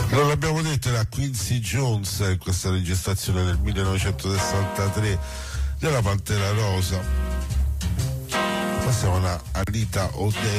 Non l'abbiamo detto, era Quincy Jones in questa registrazione del 1963 della Pantera Rosa. Passiamo a Anita O'Day.